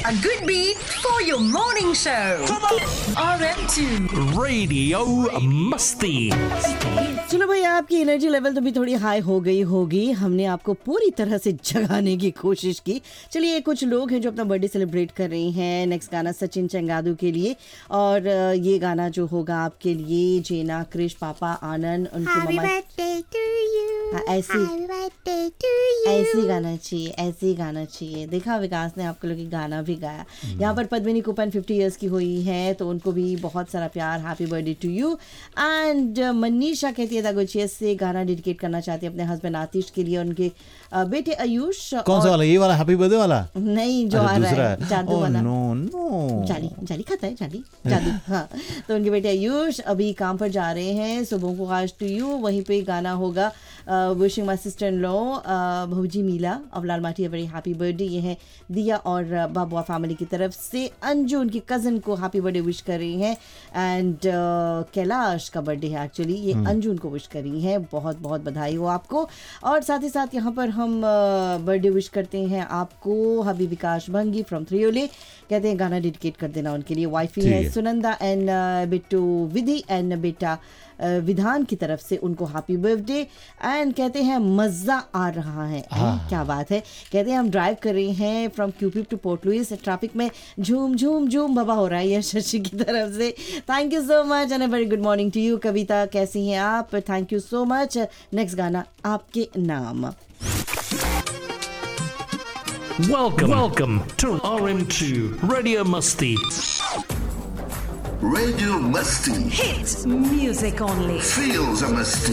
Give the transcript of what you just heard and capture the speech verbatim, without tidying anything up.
A good beat for your morning show. Come on. R M two Radio मस्ती। चलो भाई, आपकी energy level तो भी थोड़ी हाई हो गई होगी। हमने आपको पूरी तरह से जगाने की कोशिश की। चलिए, कुछ लोग हैं जो अपना बर्थडे सेलिब्रेट कर रहे हैं। नेक्स्ट गाना सचिन चंगादू के लिए, और ये गाना जो होगा आपके लिए जेना, क्रिश, पापा, आनंद, उनकी मम्मा। ऐसे ऐसे गाना चाहिए, ऐसे ही गाना चाहिए। देखा, विकास ने आपके लोग गाना भी गाया। यहाँ पर पद्मिनी कुपन फिफ्टी इयर्स की हुई है, तो उनको भी बहुत सारा प्यार। Happy birthday to you. And Manisha कहती है दागोचियस से गाना डेडिकेट करना चाहती है अपने हस्बैंड आतिश के लिए, उनके बेटे आयुष। कौन सा वाला? ये वाला हैप्पी बर्थडे वाला नहीं, जो आ रहा है जादू वाला। नो नो, जाली जाली खाता है, जाली जादू। हाँ, तो उनके बेटे आयुष अभी काम पर जा रहे हैं। सुबह को आज टू यू। वहीं पे गाना होगा wishing my sister in law भौजी मीला ऑफ लाल माटी, वेरी हैप्पी बर्थडे। ये है दिया और बाबुआ फैमिली की तरफ से। अंजू उनकी कज़न को हैप्पी बर्थडे विश कर रही हैं। एंड कैलाश का बर्थडे है एक्चुअली, ये अंजू उनको विश कर रही हैं। बहुत बहुत बधाई हो आपको। और साथ ही साथ यहाँ पर हम बर्थडे विश करते हैं आपको हबी विकास भंगी फ्रॉम थ्रियोले। कहते हैं गाना डेडिकेट कर देना उनके लिए। वाइफी है Sunanda and Bittu Vidhi and बेटा विधान की तरफ से उनको हैप्पी बर्थडे। एंड कहते हैं मज़ा आ रहा है। हाँ। क्या बात है। कहते हैं हम ड्राइव कर रहे हैं from क्यूपिप two port Louis. Traffic में झूम झूम झूम बाबा हो रहा है, ये शशि की तरफ से। Thank you so much and a very good morning to you. कविता, कैसी हैं आप? Thank you so much. Next गाना आपके नाम। Welcome, welcome to R M two Radio Masti. Radio Musty hits music only. feels a musty.